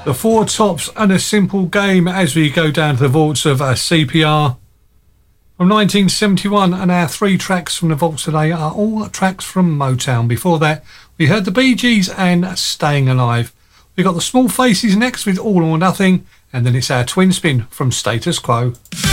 The Four Tops and A Simple Game as we go down to the vaults of CPR. From 1971, and our 3 tracks from the vaults today are all tracks from Motown. Before that, we heard the Bee Gees and Staying Alive. We got the Small Faces next with All or Nothing, and then it's our twin spin from Status Quo.